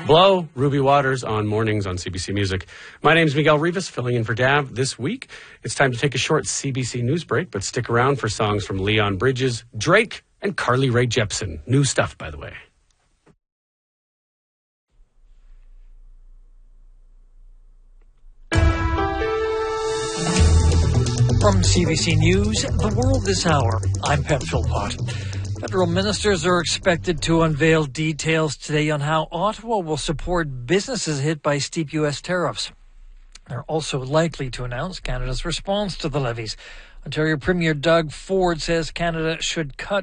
Blow, Ruby Waters on Mornings on CBC Music. My name's Miguel Rivas, filling in for Dav this week. It's time to take a short CBC news break, but stick around for songs from Leon Bridges, Drake, and Carly Rae Jepsen. New stuff, by the way. From CBC News, The World This Hour, I'm Pep Philpott. Federal ministers are expected to unveil details today on how Ottawa will support businesses hit by steep U.S. tariffs. They're also likely to announce Canada's response to the levies. Ontario Premier Doug Ford says Canada should cut